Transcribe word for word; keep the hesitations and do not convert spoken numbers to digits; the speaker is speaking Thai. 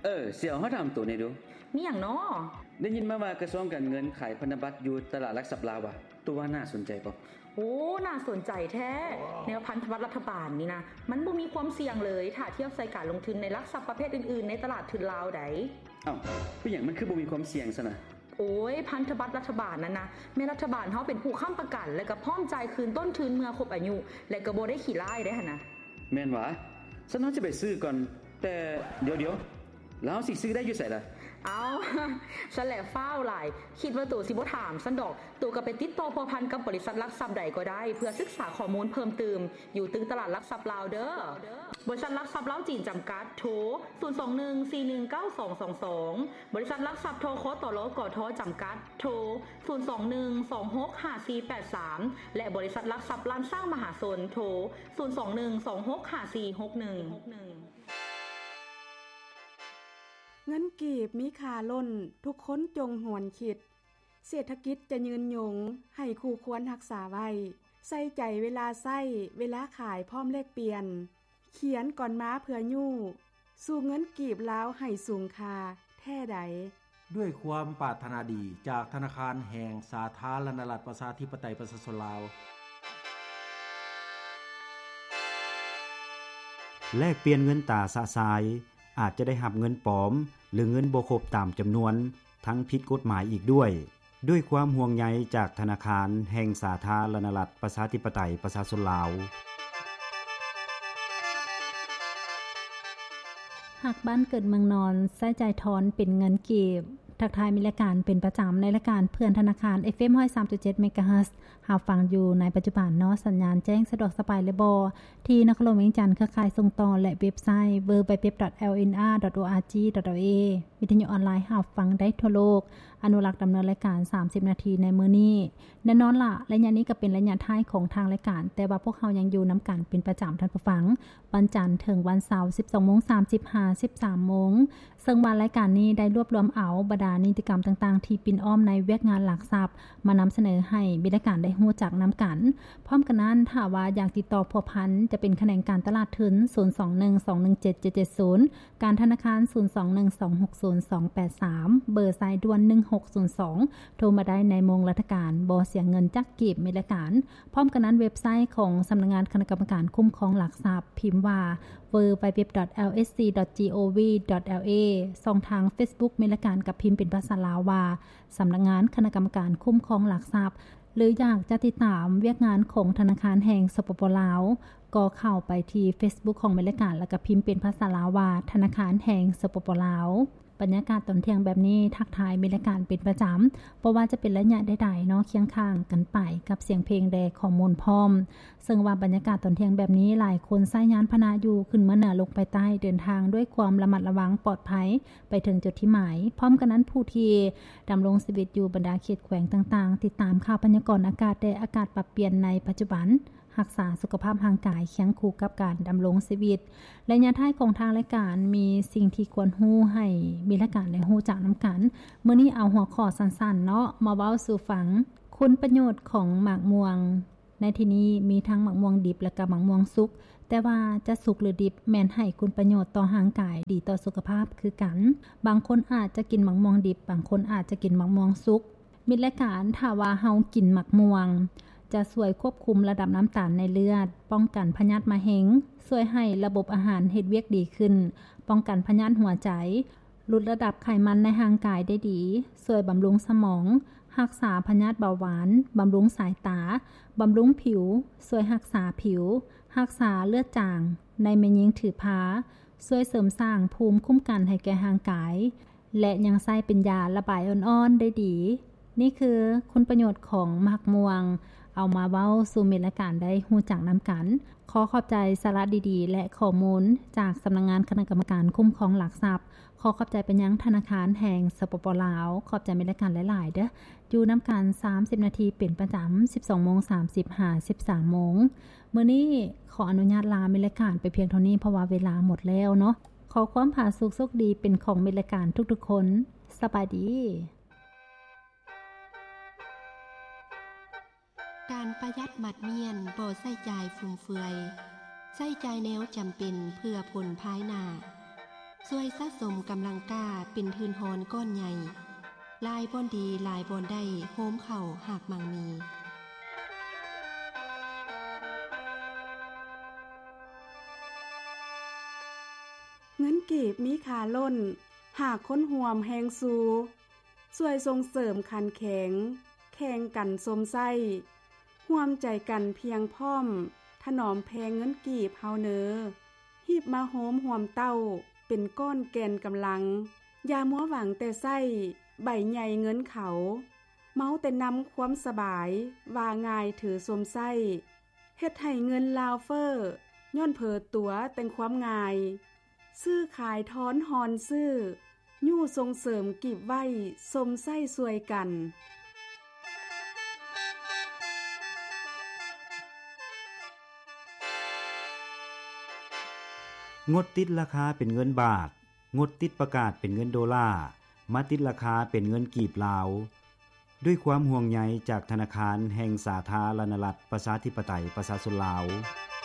เออเสี่ยวเฮาถามตัวนี้ดูมีหยังน้อได้ยินมาว่ากระทรวงการเงินขายพันธบัตรอยู่ตลาดหลักทรัพย์ลาวว่ะตัวว่าน่าสนใจบ่โอ้น่าสนใจแท้แนวพันธบัตรรัฐบาลนี่นะมันบ่มีความเสี่ยงเลยถ้าเทียบใส่การลงทุนในหลักทรัพย์ประเภทอื่นๆในตลาดทุนลาวใดอ้าวคือหยังมันคือบ่มีความเสี่ยงซะนะโอ้ยพันธบัตรรัฐบาลนั่นนะแม่รัฐบาลเฮาเป็นผู้ค้ำประกันและก็พร้อมจ่ายคืนต้นทุนเมื่อครบอายุและก็บ่ได้ขี้ร้ายได้หั่นนะแม่นหว่าฉันน่าจะไปซื้อก่อนแต่เดี๋ยวๆแล้วสิซื้อได้อยู่ไสล่ะเอาฉันแหละฟ้าวหลายคิดว่าตู่สิบ่ถามฉันดอกตู่ก็ไปติดต่อพัวพันกับบริษัทหลักทรัพย์ใดก็ได้เพื่อศึกษาข้อมูลเพิ่มเติมอยู่ตึงตลาดหลักทรัพย์ลาวเด้อบริษัทหลักทรัพย์ลาวจีนจำกัดโทรศูนย์ สอง หนึ่ง สี่ หนึ่ง เก้า สอง สอง สองบริษัทหลักทรัพย์ทคตลกทจำกัดโทรศูนย์ สอง หนึ่ง สอง หก ห้า สี่ แปด สามและบริษัทหลักทรัพย์ล้านสร้างมหาชนโทรศูนย์ สอง หนึ่ง สอง หก ห้า สี่ หก หนึ่งเงินกีบมีค่าล้นทุกคนจงหวนคิดเศรษฐกิจจะยืนยงให้คู่ควรรักษาไว้ใส่ใจเวลาใส่เวลาขายพร้อมเลขเปลี่ยนเขียนก่อนม้าเพื่อยู่สู่เงินกีบแล้วให้สูงค่าแท้ใดด้วยความปรารถนาดีจากธนาคารแห่งสาธารณรัฐประชาธิปไตยประชาชนลาวแลกเปลี่ยนเงินตราสะสายอาจจะได้หับเงินปลอมหรือเงินบ่ครบตามจำนวนทั้งผิดกฎหมายอีกด้วยด้วยความห่วงใยจากธนาคารแห่งสาธารณรัฐประชาธิปไตยประชาชนลาวหากบ้านเกิดเมืองนอนใช้จ่ายถอนเป็นเงินกีบทักทายมีรายการเป็นประจำในรายการเพื่อนธนาคาร เอฟ เอ็ม หนึ่งร้อยสามจุดเจ็ด เมกะเฮิรตซ์หาฟังอยู่ในปัจจุบันเนาะสัญญาณแจ้งสะดวกสบายเลยบ่ที่นครหลวงเวียงจันทน์เครือข่ายส่งต่อและเว็บไซต์ ดับเบิลยู ดับเบิลยู ดับเบิลยู ดอท แอล เอ็น อาร์ ดอท โอ อาร์ จี ดอท แอล เอ วิทยุออนไลน์หาฟังได้ทั่วโลกอนุรักษ์ดำเนินรายการสามสิบนาทีในมื้อนี้แน่นอนล่ะระยะนี้ก็เป็นระยะท้ายของทางรายการแต่ว่าพวกเรายังอยู่นํากันเป็นประจำท่านผู้ฟังวันจันทร์ถึงวันเสาร์ สิบสองโมงสามสิบห้า สิบสามโมงซึ่งว่ารายการนี้ได้รวบรวมเอาบรรดานิติกรรมต่างๆที่ปินอ้อมในเวียกงานหลักทรัพย์มานําเสนอให้บริการได้ฮู้จักนํากันพร้อมกันนั้นถ้าว่าอยากติดต่อพัวพันจะเป็นแขนงการตลาดทุนศูนย์ สอง หนึ่ง สอง หนึ่ง เจ็ด เจ็ด เจ็ด ศูนย์การธนาคารศูนย์ สอง หนึ่ง สอง หก ศูนย์ สอง แปด สามเบอร์สายด่วนหนึ่งหกศูนย์สองโทรมาได้ในโมงราชการบ่เสียเงินจักกีบมีรายการพร้อมกันนั้นเว็บไซต์ของสำนักงานคณะกรรมการคุ้มครองหลักทรัพย์พิมพ์ว่า ดับเบิลยู ดับเบิลยู ดับเบิลยู ดอท แอล เอส ซี ดอท จี โอ วี ดอท แอล เอ ช่องทาง Facebook มีรายการกับพิมพ์เป็นภาษาลาวว่าสำนักงานคณะกรรมการคุ้มครองหลักทรัพย์หรืออยากจะติดตามเวียกงานของธนาคารแห่งสปป.ลาวก็เข้าไปที่ Facebook ของมีรายการแล้วก็พิมพ์เป็นภาษาลาวว่าธนาคารแห่งสปป.ลาวบรรยากาศตอนเที่ยงแบบนี้ทักทายมีรายการเป็นประจำเพราะว่าจะเป็นระยะใดๆเนาะเคียงข้างกันไปกับเสียงเพลงแดข้อมูลพร้อมซึ่งว่าบรรยากาศตอนเที่ยงแบบนี้หลายคนใช้ยานพาหนะอยู่ขึ้นมาเหนือลงไปใต้เดินทางด้วยความระมัดระวังปลอดภัยไปถึงจุดที่หมายพร้อมกันนั้นผู้ที่ดำรงชีวิตอยู่บรรดาเขตแขวงต่างๆติดตามข่าวพยากรณ์อากาศและอากาศปรับเปลี่ยนในปัจจุบันรักษาสุขภาพร่างกายเคียงคู่กับการดำรงชีวิตระยะท้ายของทางรายการมีสิ่งที่ควรฮู้ให้มีรายการได้ฮู้จักนํากันมื้อนี้เอาหัวข้อสั้นๆเนาะมาเว้าสู่ฟังคุณประโยชน์ของหมากม่วงในที่นี้มีทั้งหมากม่วงดิบและก็หมากม่วงสุกแต่ว่าจะสุกหรือดิบแม่นให้คุณประโยชน์ต่อร่างกายดีต่อสุขภาพคือกันบางคนอาจจะกินหมากม่วงดิบบางคนอาจจะกินหมากม่วงสุกมีรายการถ้าว่าเฮากินหมากม่วงจะช่วยควบคุมระดับน้ำตาลในเลือดป้องกันพยาธิมะเร็งช่วยให้ระบบอาหารเฮ็ดเวียกดีขึ้นป้องกันพยาธิหัวใจลดระดับไขมันในร่างกายได้ดีช่วยบำรุงสมองรักษาพยาธิเบาหวานบำรุงสายตาบำรุงผิวช่วยรักษาผิวรักษาเลือดจางในแม่หญิงถือผ้าช่วยเสริมสร้างภูมิคุ้มกันให้แก่ร่างกายและยังใช้เป็นยาระบายอ่อนๆได้ดีนี่คือคุณประโยชน์ของหมากม่วงเอามาเว้าสู่เมรายการได้ฮู้จักนํากันขอขอบใจสาระดีๆและข้อมูลจากสำนักงานคณะกรรมการคุ้มครองหลักทรัพย์ขอขอบใจเป็นยังธนาคารแห่งสปป.ลาวขอบใจเมรายการหลายๆเด้ออยู่นํากันสามสิบนาทีเป็นประจำ สิบสองโมงสามสิบห้า สิบสามโมงมื้อนี้ขออนุญาตลาเมรายการไปเพียงเท่านี้เพราะว่าเวลาหมดแล้วเนาะขอความผาสุกสุขดีเป็นของเมรายการทุกๆคนสบายดีการประหยัดหมัดเมียนบ่ใช้จ่ายฟุ่มเฟือยใช้จ่ายแนวจำเป็นเพื่อผลภายหน้าช่วยสะสมกำลังกาเป็นทืนฮอนก้อนใหญ่ลายบ่อนดีลายบ่อนได้โฮมเข่าหากมังมีเงินกีบมีค่าล้นหากคนห่วมแหงสูช่วยส่งเสริมคันแข็งแข่งกันสมไส้ร่วมใจกันเพียงพร้อมถนอมแพงเงินกีบเฮาเนอหีบมาโฮมห่วมเต้าเป็นก้อนแกนกำลังอย่ามัวหวังแต่ไส้ใบใหญ่เงินเขาเมาแต่นำความสบายว่าง่ายถือสมไส้เฮ็ดให้เงินลาวเฟอร์ย้อนเผอตัวแต่งความง่ายซื้อขายท้อนฮอนซื้อยู่ส่งเสริมกีบไว้สมไส้สวยกันงดติดราคาเป็นเงินบาทงดติดประกาศเป็นเงินโดลาร์มาติดราคาเป็นเงินกีบลาวด้วยความห่วงใยจากธนาคารแห่งสาธารณรัฐประชาธิปไตยประชาชนลาว